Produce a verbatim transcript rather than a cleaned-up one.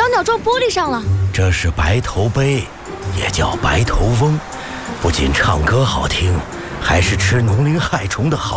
小鸟撞玻璃上了。 这是白头鹎，也叫白头翁，不仅唱歌好听，还是吃农林害虫的好